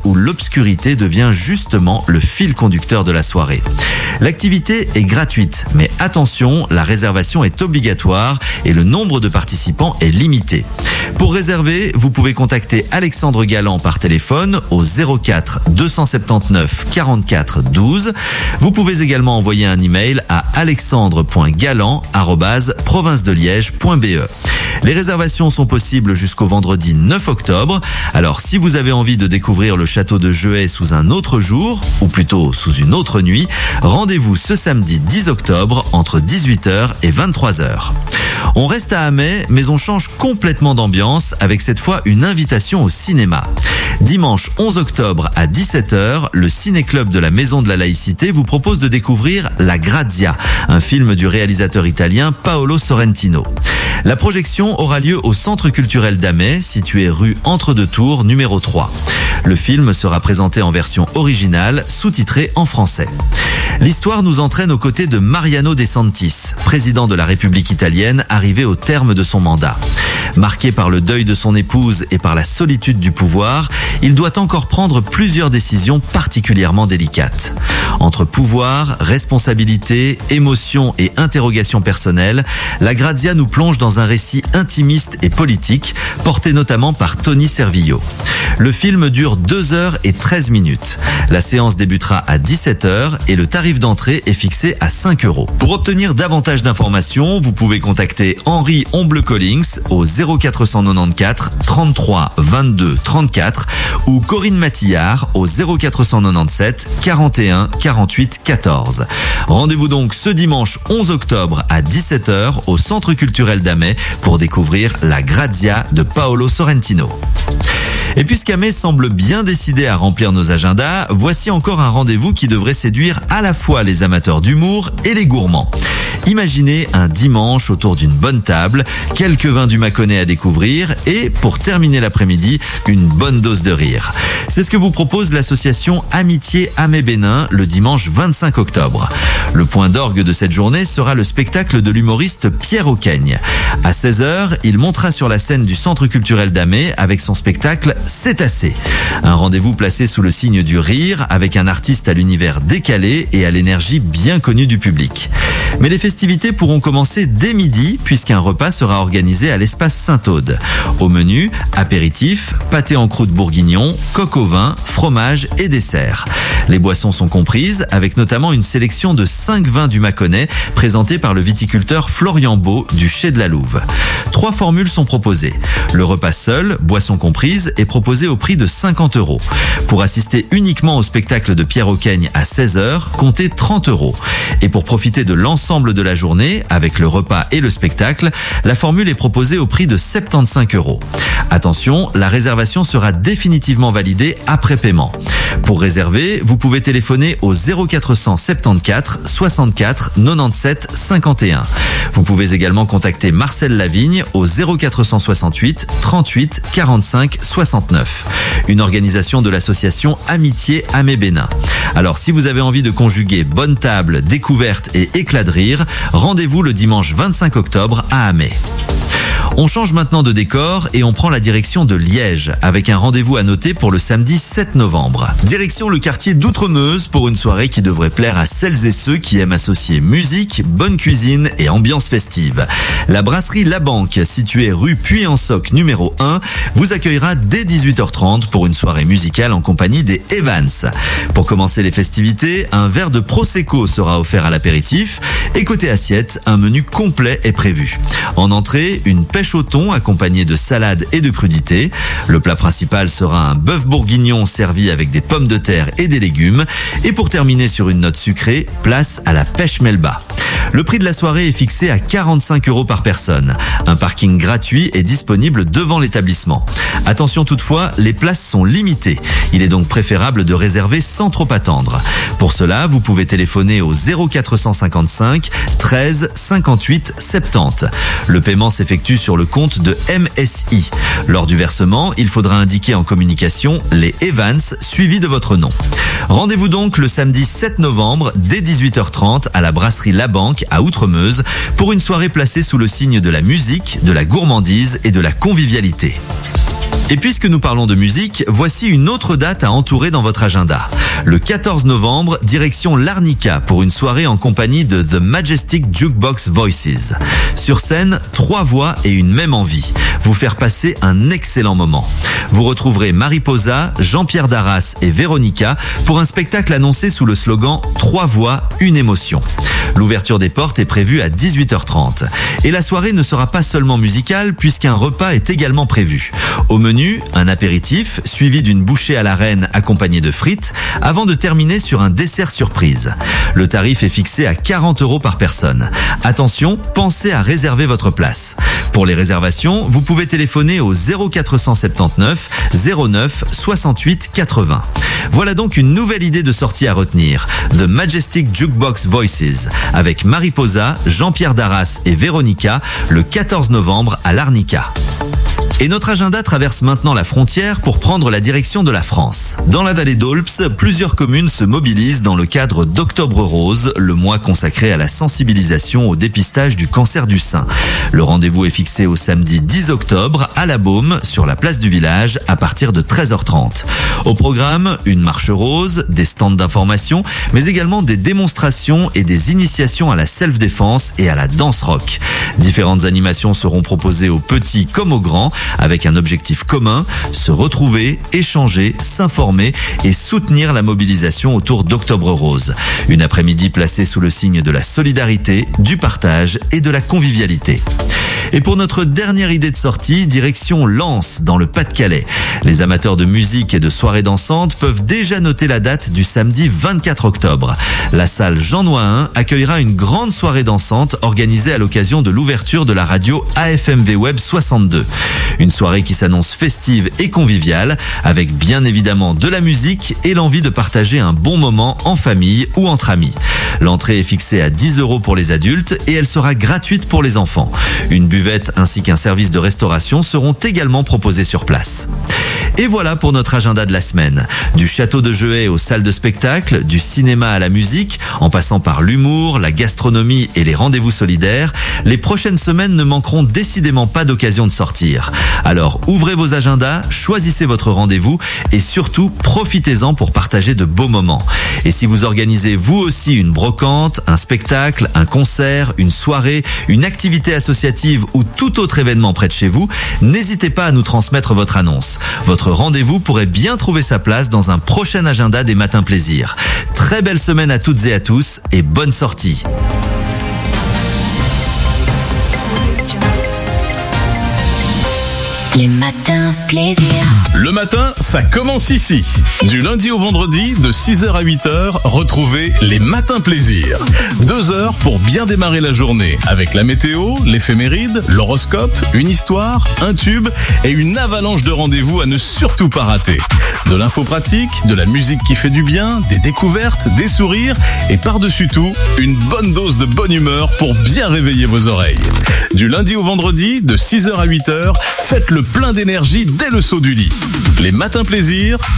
où l'obscurité devient justement le fil conducteur de la soirée. L'activité est gratuite, mais attention, la réservation est obligatoire et le nombre de participants est limité. Pour réserver, vous pouvez contacter Alexandre Galland par téléphone au 04 279 44 12. Vous pouvez également envoyer un email à alexandre.galland@provincedeliège.be. Les réservations sont possibles jusqu'au vendredi 9 octobre. Alors si vous avez envie de découvrir le château de Jeuet sous un autre jour, ou plutôt sous une autre nuit, rendez-vous ce samedi 10 octobre entre 18h et 23h. On reste à Amet, mais on change complètement d'ambiance avec cette fois une invitation au cinéma. Dimanche 11 octobre à 17h, le Ciné-Club de la Maison de la Laïcité vous propose de découvrir La Grazia, un film du réalisateur italien Paolo Sorrentino. La projection aura lieu au Centre culturel d'Amet, situé rue Entre-deux-Tours, numéro 3. Le film sera présenté en version originale, sous-titrée en français. L'histoire nous entraîne aux côtés de Mariano De Santis, président de la République italienne, arrivé au terme de son mandat. Marqué par le deuil de son épouse et par la solitude du pouvoir, il doit encore prendre plusieurs décisions particulièrement délicates. Entre pouvoir, responsabilité, émotion et interrogation personnelle, La Grazia nous plonge dans un récit intimiste et politique, porté notamment par Tony Servillo. Le film dure 2h13 minutes. La séance débutera à 17h et le tarif d'entrée est fixé à 5 €. Pour obtenir davantage d'informations, vous pouvez contacter Henri Omble-Collings au 0494 33 22 34 ou Corinne Matillard au 0497 41 48 14. Rendez-vous donc ce dimanche 11 octobre à 17h au Centre culturel d'Amet pour découvrir La Grazia de Paolo Sorrentino. Et puisqu'Amet semble bien décidé à remplir nos agendas, voici encore un rendez-vous qui devrait séduire à la fois les amateurs d'humour et les gourmands. Imaginez un dimanche autour d'une bonne table, quelques vins du Mâconnais à découvrir et, pour terminer l'après-midi, une bonne dose de rire. C'est ce que vous propose l'association Amitié Amet-Bénin le dimanche 25 octobre. Le point d'orgue de cette journée sera le spectacle de l'humoriste Pierre Auqueigne. À 16h, il montera sur la scène du Centre culturel d'Amet avec son spectacle C'est assez. Un rendez-vous placé sous le signe du rire avec un artiste à l'univers décalé et à l'énergie bien connue du public. Mais les festivités pourront commencer dès midi puisqu'un repas sera organisé à l'espace Saint-Aude. Au menu, apéritif, pâté en croûte bourguignon, coq au vin, fromage et dessert. Les boissons sont comprises avec notamment une sélection de 5 vins du Mâconnais présentés par le viticulteur Florian Beau du Chai de la Louve. 3 formules sont proposées. Le repas seul, boissons comprises, est proposé au prix de 50 €. Pour assister uniquement au spectacle de Pierre Auqueigne à 16h, comptez 30 €. Et pour profiter de l'ensemble de la journée, avec le repas et le spectacle, la formule est proposée au prix de 75 €. Attention, la réservation sera définitivement validée après paiement. Pour réserver, vous pouvez téléphoner au 0474 64 97 51. Vous pouvez également contacter Marcel Lavigne au 0468 38 45 69. Une organisation de l'association Amitié Amet-Bénin. Alors si vous avez envie de conjuguer bonne table, découverte et éclat de rire, rendez-vous le dimanche 25 octobre à Amet. On change maintenant de décor et on prend la direction de Liège avec un rendez-vous à noter pour le samedi 7 novembre. Direction le quartier d'Outremeuse pour une soirée qui devrait plaire à celles et ceux qui aiment associer musique, bonne cuisine et ambiance festive. La brasserie La Banque, située rue Puy-en-Soc numéro 1, vous accueillera dès 18h30 pour une soirée musicale en compagnie des Evans. Pour commencer les festivités, un verre de Prosecco sera offert à l'apéritif et côté assiette, un menu complet est prévu. En entrée, une pêche au thon accompagnée de salade et de crudités. Le plat principal sera un bœuf bourguignon servi avec des pommes de terre et des légumes. Et pour terminer sur une note sucrée, place à la pêche melba. Le prix de la soirée est fixé à 45 € par personne. Un parking gratuit est disponible devant l'établissement. Attention toutefois, les places sont limitées. Il est donc préférable de réserver sans trop attendre. Pour cela, vous pouvez téléphoner au 0455 13 58 70. Le paiement s'effectue sur le compte de MSI. Lors du versement, il faudra indiquer en communication les Evans suivis de votre nom. Rendez-vous donc le samedi 7 novembre dès 18h30 à la brasserie La Banque à Outremeuse pour une soirée placée sous le signe de la musique, de la gourmandise et de la convivialité. Et puisque nous parlons de musique, voici une autre date à entourer dans votre agenda. Le 14 novembre, direction l'Arnica pour une soirée en compagnie de The Majestic Jukebox Voices. Sur scène, 3 voix et une même envie. Vous faire passer un excellent moment. Vous retrouverez Mariposa, Jean-Pierre Darras et Véronica pour un spectacle annoncé sous le slogan 3 voix, une émotion. L'ouverture des portes est prévue à 18h30. Et la soirée ne sera pas seulement musicale puisqu'un repas est également prévu. Au menu, un apéritif suivi d'une bouchée à la reine accompagnée de frites avant de terminer sur un dessert surprise. Le tarif est fixé à 40 € par personne. Attention, pensez à réserver votre place. Pour les réservations, vous pouvez téléphoner au 0479 09 68 80. Voilà donc une nouvelle idée de sortie à retenir. The Majestic Jukebox Voices avec Mariposa, Jean-Pierre Darras et Véronica le 14 novembre à l'Arnica. Et notre agenda traverse maintenant la frontière pour prendre la direction de la France. Dans la vallée d'Aulps, plusieurs communes se mobilisent dans le cadre d'Octobre Rose, le mois consacré à la sensibilisation au dépistage du cancer du sein. Le rendez-vous est fixé au samedi 10 octobre à La Baume, sur la place du village, à partir de 13h30. Au programme, une marche rose, des stands d'information, mais également des démonstrations et des initiations à la self-défense et à la danse rock. Différentes animations seront proposées aux petits comme aux grands, avec un objectif commun, se retrouver, échanger, s'informer et soutenir la mobilisation autour d'Octobre Rose. Une après-midi placée sous le signe de la solidarité, du partage et de la convivialité. Et pour notre dernière idée de sortie, direction Lens, dans le Pas-de-Calais. Les amateurs de musique et de soirées dansantes peuvent déjà noter la date du samedi 24 octobre. La salle Jean Nohain accueillera une grande soirée dansante organisée à l'occasion de l'ouverture de la radio AFMV Web 62. Une soirée qui s'annonce festive et conviviale, avec bien évidemment de la musique et l'envie de partager un bon moment en famille ou entre amis. L'entrée est fixée à 10 € pour les adultes et elle sera gratuite pour les enfants. Une buvette ainsi qu'un service de restauration seront également proposés sur place. Et voilà pour notre agenda de la semaine. Du château de Jeuet aux salles de spectacle, du cinéma à la musique, en passant par l'humour, la gastronomie et les rendez-vous solidaires, les prochaines semaines ne manqueront décidément pas d'occasion de sortir. Alors ouvrez vos agendas, choisissez votre rendez-vous et surtout profitez-en pour partager de beaux moments. Et si vous organisez vous aussi une brocante, un spectacle, un concert, une soirée, une activité associative ou tout autre événement près de chez vous, n'hésitez pas à nous transmettre votre annonce. Votre rendez-vous pourrait bien trouver sa place dans un prochain agenda des Matins Plaisir. Très belle semaine à toutes et à tous et bonne sortie. Les Matins Plaisir. Le matin, ça commence ici. Du lundi au vendredi, de 6h à 8h, retrouvez les Matins Plaisir. 2 heures pour bien démarrer la journée, avec la météo, l'éphéméride, l'horoscope, une histoire, un tube et une avalanche de rendez-vous à ne surtout pas rater. De l'info pratique, de la musique qui fait du bien, des découvertes, des sourires et par-dessus tout, une bonne dose de bonne humeur pour bien réveiller vos oreilles. Du lundi au vendredi, de 6h à 8h, faites le plein d'énergie dès le saut du lit. Les Matins Plaisir,